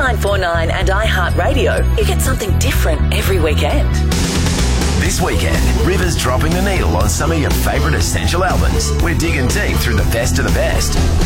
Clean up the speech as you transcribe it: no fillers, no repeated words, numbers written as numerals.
949 and iHeartRadio, you get something different every weekend. This weekend, River's dropping the needle on some of your favourite Essential albums. We're digging deep through the best of the best.